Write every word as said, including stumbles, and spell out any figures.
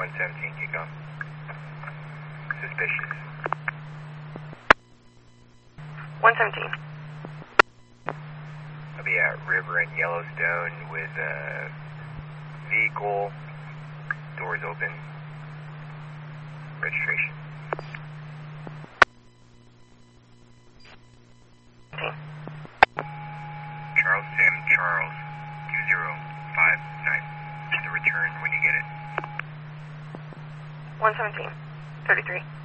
one seventeen, keep going. Suspicious. one seventeen. I'll be at River and Yellowstone with a vehicle, doors open, registration. Okay. Charles Sim Charles, two zero five nine. The return when you get it. one seventeen. thirty-three.